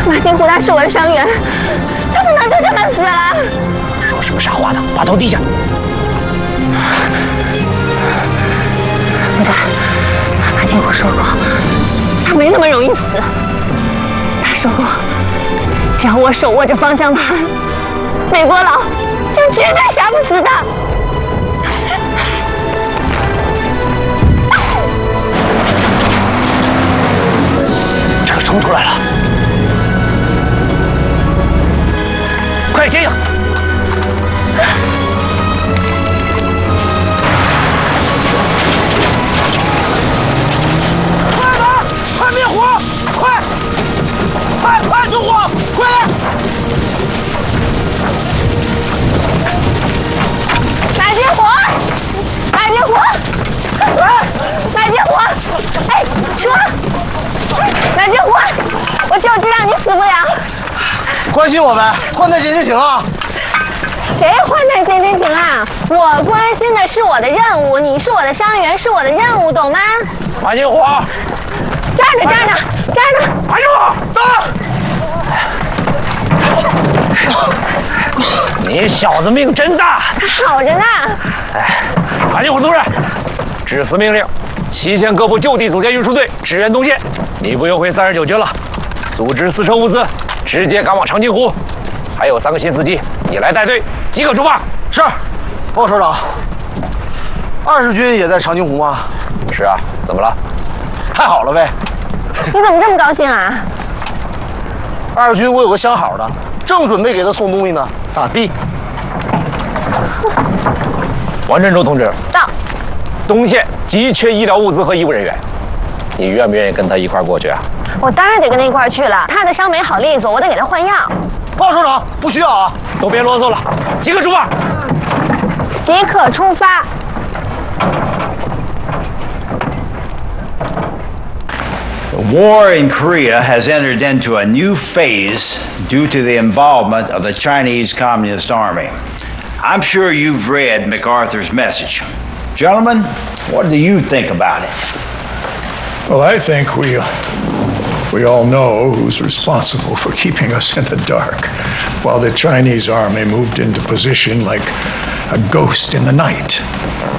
马金虎他是我的伤员，他不能就这么死了。 说什么傻话呢？把头低下。 不对，马金虎说过，他没那么容易死。他说过，只要我手握着方向盘，美国佬就绝对杀不死他。 这个冲出来了，快接应！快点，快灭火！快救火！快点！ 马金虎，马金虎，马金虎，哎，说，马金虎，我就知道你死不了。 关心我呗，换弹潜艇行啊！ 谁换弹潜艇艇啊？我关心的是我的任务，你是我的伤员，是我的任务，懂吗？ 马金虎， 站着，站着，站着！ 马金虎，到！你小子命真大！ 他好着呢。 哎，马金虎同志，致死命令：西线各部就地组建运输队支援东线。你不用回39军了，组织4车物资，直接赶往长津湖。还有3个新司机，你来带队，即刻出发。 是，报告首长。20军也在长津湖吗？ 是啊，怎么了？ 太好了呗！ 你怎么这么高兴啊 20军我有个相好的，正准备给他送东西呢，咋地？ 王振洲同志， 到。 东线急缺医疗物资和医务人员，你愿不愿意跟他一块儿过去啊？ 我当然得跟他一块儿去了，他的伤没好利索，我得给他换药。 报告首长，不需要啊！ 都别啰嗦了，即刻出发！ 即刻出发！ The war in Korea has entered into a new phase due to the involvement of the Chinese Communist Army. I'm sure you've read MacArthur's message. Gentlemen, what do you think about it? Well, I think we all know who's responsible for keeping us in the dark, while the Chinese army moved into position like a ghost in the night.